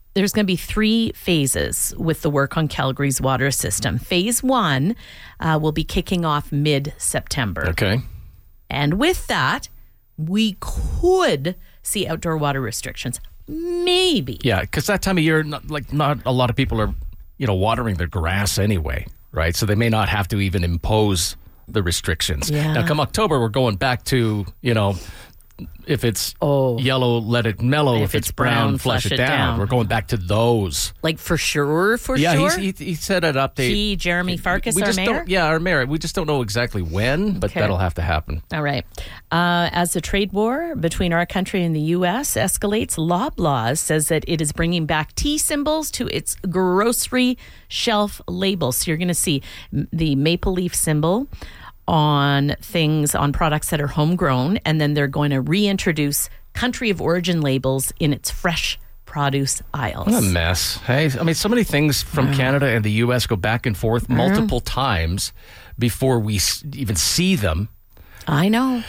there's going to be 3 phases with the work on Calgary's water system. Phase 1 will be kicking off mid-September. Okay. And with that, we could see outdoor water restrictions. Maybe. Yeah, because that time of year, not a lot of people are, watering their grass anyway, right? So they may not have to even impose the restrictions. Yeah. Now, come October, we're going back to, if it's yellow, let it mellow. If it's brown, flush it down. We're going back to those. Like for sure? Yeah, he said an update. Jeremy Farkas, our mayor? Our mayor. We just don't know exactly when, but that'll have to happen. All right. As the trade war between our country and the U.S. escalates, Loblaws says that it is bringing back tea symbols to its grocery shelf labels. So you're going to see the maple leaf symbol on products that are homegrown, and then they're going to reintroduce country of origin labels in its fresh produce aisles. What a mess. Hey, I mean, so many things from Canada and the U.S. go back and forth multiple times before we even see them. I know.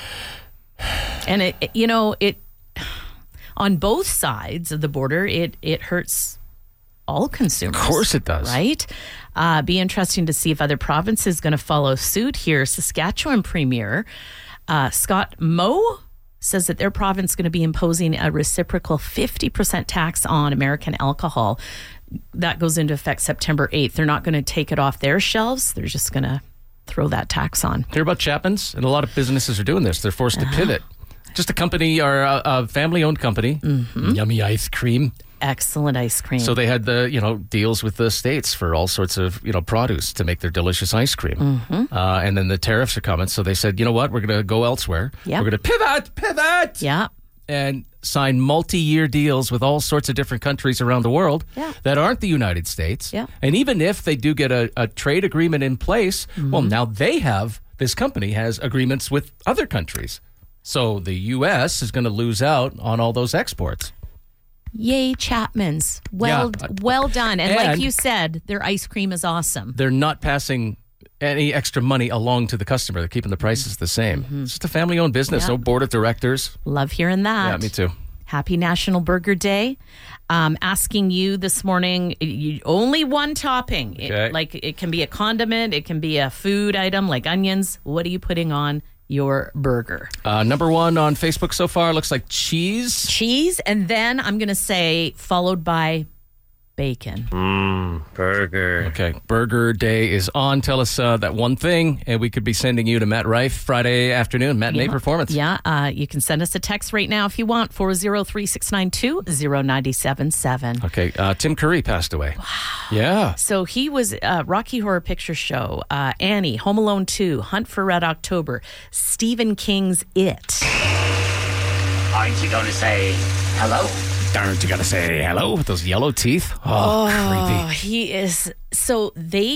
And it on both sides of the border, it hurts all consumers. Of course it does. Right? Be interesting to see if other provinces going to follow suit here. Saskatchewan Premier Scott Moe says that their province is going to be imposing a reciprocal 50% tax on American alcohol. That goes into effect September 8th. They're not going to take it off their shelves. They're just going to throw that tax on. Hear about Chapman's? And a lot of businesses are doing this. They're forced to pivot. Just a company or a family-owned company. Mm-hmm. Yummy ice cream. Excellent ice cream. So they had the, deals with the states for all sorts of, produce to make their delicious ice cream. Mm-hmm. And then the tariffs are coming. So they said, you know what? We're going to go elsewhere. Yep. We're going to pivot. Yeah. And sign multi-year deals with all sorts of different countries around the world that aren't the United States. Yeah. And even if they do get a trade agreement in place, well, now this company has agreements with other countries. So the U.S. is going to lose out on all those exports. Yay, Chapman's. Well done. And like you said, their ice cream is awesome. They're not passing any extra money along to the customer. They're keeping the prices the same. Mm-hmm. It's just a family-owned business. No board of directors. Love hearing that. Yeah, me too. Happy National Burger Day. Asking you this morning, only one topping. Okay. It can be a condiment. It can be a food item like onions. What are you putting on your burger? Number 1 on Facebook so far looks like cheese. Cheese, and then I'm going to say followed by bacon. Burger. Okay, Burger Day is on. Tell us that one thing, and we could be sending you to Matt Rife Friday afternoon, matinee performance. Yeah, you can send us a text right now if you want, 403-692-0977. Okay, Tim Curry passed away. Wow. Yeah. So he was Rocky Horror Picture Show, Annie, Home Alone 2, Hunt for Red October, Stephen King's It. Aren't you going to say hello? Aren't you going to say hello with those yellow teeth? Oh, creepy. He is. So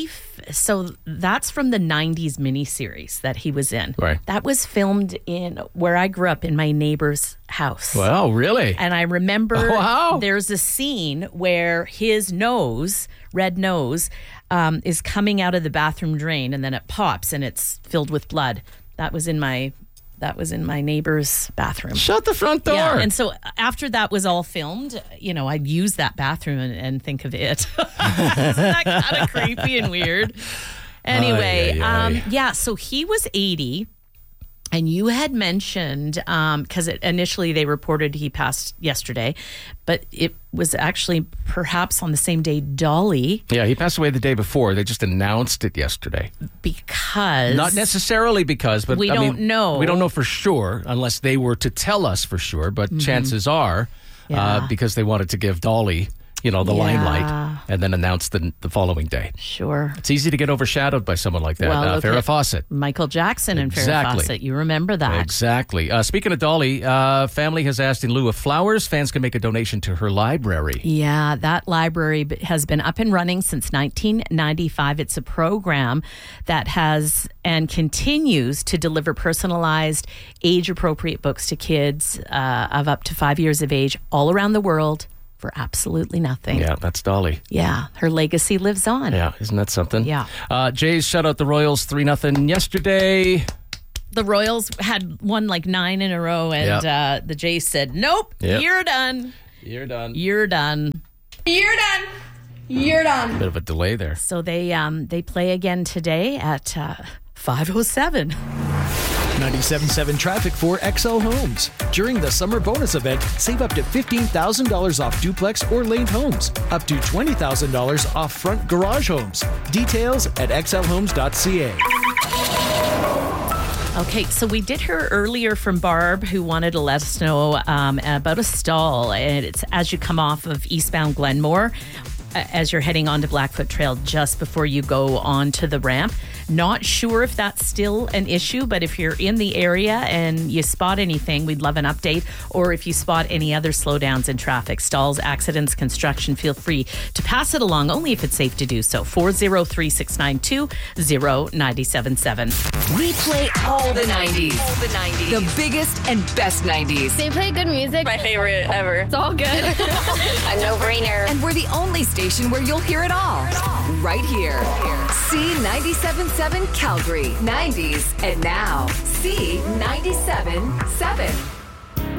that's from the 90s miniseries that he was in. Right. That was filmed in where I grew up in my neighbor's house. Wow, really? And I remember there's a scene where his nose, red nose, is coming out of the bathroom drain, and then it pops and it's filled with blood. That was in my neighbor's bathroom. Shut the front door. Yeah, and so after that was all filmed, I'd use that bathroom and think of it. Isn't that kind of creepy and weird? Anyway, so he was 80. And you had mentioned, because initially they reported he passed yesterday, but it was actually perhaps on the same day Dolly. Yeah, he passed away the day before. They just announced it yesterday. Because... Not necessarily because, but we don't know. We don't know for sure unless they were to tell us for sure, but chances are, because they wanted to give Dolly... the limelight, and then announce the following day. Sure. It's easy to get overshadowed by someone like that. Farrah Fawcett. Michael Jackson and Farrah Fawcett. You remember that. Exactly. Speaking of Dolly, family has asked in lieu of flowers, fans can make a donation to her library. Yeah, that library has been up and running since 1995. It's a program that has and continues to deliver personalized, age-appropriate books to kids of up to 5 years of age all around the world. For absolutely nothing. Yeah, that's Dolly. Yeah, her legacy lives on. Yeah, isn't that something? Yeah. Jays shut out the Royals 3-0 yesterday. The Royals had won like 9 in a row, and the Jays said, nope, you're done. You're done. You're done. You're done. You're done. Bit of a delay there. So they play again today at 5:07. 97.7 traffic for XL Homes. During the summer bonus event, save up to $15,000 off duplex or laned homes. Up to $20,000 off front garage homes. Details at xlhomes.ca. Okay, so we did hear earlier from Barb, who wanted to let us know about a stall. And it's as you come off of eastbound Glenmore, as you're heading onto Blackfoot Trail just before you go onto the ramp. Not sure if that's still an issue, but if you're in the area and you spot anything, we'd love an update. Or if you spot any other slowdowns in traffic, stalls, accidents, construction, feel free to pass it along, only if it's safe to do so. 403-692-0977. We play all the 90s. The biggest and best 90s. They play good music. My favorite ever. It's all good. A no-brainer. And we're the only station where you'll hear it all. Right here. C97.7 Calgary. 90s and now. C97.7.